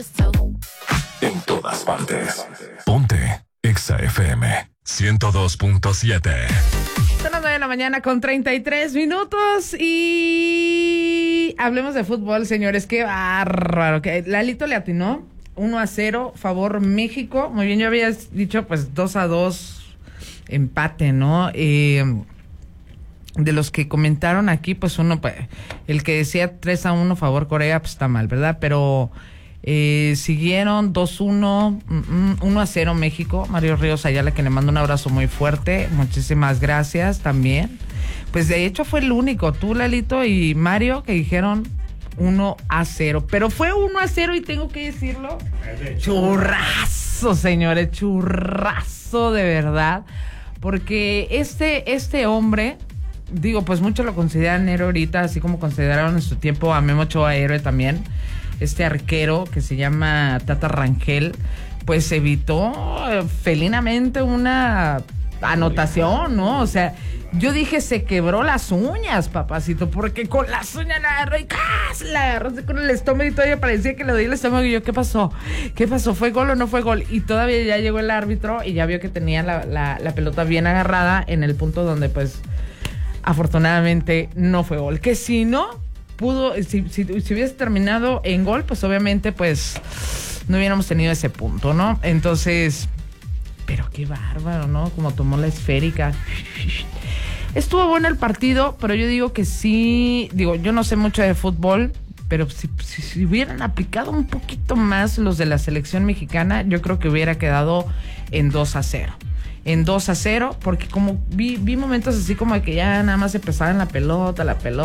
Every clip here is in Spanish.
En todas partes. Ponte Exa FM 102.7. Son las 9 de la mañana con 33 minutos y hablemos de fútbol, señores. Qué bárbaro. Lalito le atinó 1-0, favor México. Muy bien, yo había dicho pues 2-2 empate, ¿no? De los que comentaron aquí, pues uno, pues, el que decía 3-1 favor Corea, pues está mal, ¿verdad? Pero siguieron 2-1, 1-0 México. Mario Ríos Ayala, que le mando un abrazo muy fuerte, muchísimas gracias también. Pues de hecho fue el único, tú Lalito y Mario, que dijeron 1-0, pero fue 1-0 y tengo que decirlo, churrazo, señores, churrazo de verdad, porque este hombre, digo, pues muchos lo consideran héroe ahorita, así como consideraron en su tiempo a Memo Ochoa héroe también. Este arquero que se llama Tata Rangel, pues evitó felinamente una anotación, ¿no? O sea, yo dije, se quebró las uñas, papacito, porque con las uñas la agarró y ¡cas! La agarró con el estómago y todavía parecía que le doy el estómago y yo, ¿qué pasó? ¿Qué pasó? ¿Fue gol o no fue gol? Y todavía ya llegó el árbitro y ya vio que tenía la pelota bien agarrada en el punto donde, pues, afortunadamente no fue gol. Que si no pudo, si hubiese terminado en gol, pues obviamente pues no hubiéramos tenido ese punto, ¿no? Entonces, pero qué bárbaro, ¿no? Como tomó la esférica. Estuvo bueno el partido, pero yo digo que sí, digo, yo no sé mucho de fútbol, pero si hubieran aplicado un poquito más los de la selección mexicana, yo creo que hubiera quedado en 2-0. En 2-0, porque como vi momentos así como de que ya nada más se pesaban la pelota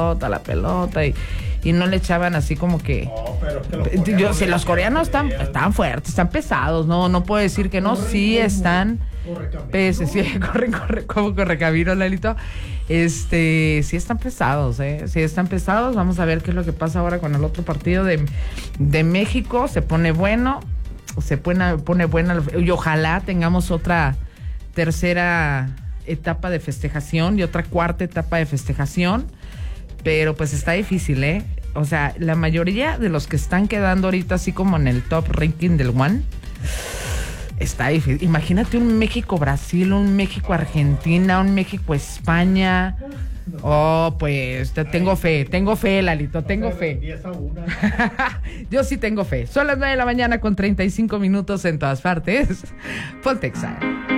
y no le echaban así como que... No, pero es que los coreanos están fuertes, están pesados, no puedo decir que no, sí están... corren como correcamino, Lalito. Sí están pesados, sí están pesados. Vamos a ver qué es lo que pasa ahora con el otro partido de México. Se pone bueno, pone buena, y ojalá tengamos otra tercera etapa de festejación y otra cuarta etapa de festejación, pero pues está difícil, o sea, la mayoría de los que están quedando ahorita así como en el top ranking del One, está difícil. Imagínate un México-Brasil, un México-Argentina, un México-España. Oh, pues tengo fe, Lalito, tengo fe. 10-1. Yo sí tengo fe. Son las 9 de la mañana con 35 minutos en todas partes. Ponte Exa.